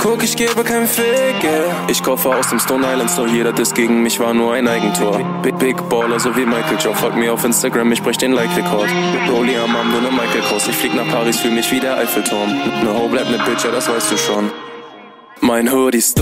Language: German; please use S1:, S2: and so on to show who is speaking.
S1: Guck, ich gebe kein Fick, yeah. Ich kaufe aus dem Stone Islands, doch jeder Diss gegen mich war nur ein Eigentor. Big Baller, so wie Michael Joe. Folgt mir auf Instagram, ich brech den Like-Rekord. Rolli am Arm, nur ne Michael Kors. Ich flieg nach Paris, fühl mich wie der Eiffelturm. Ne Ho bleibt ne Bitch, ja, das weißt du schon. Mein Hoodie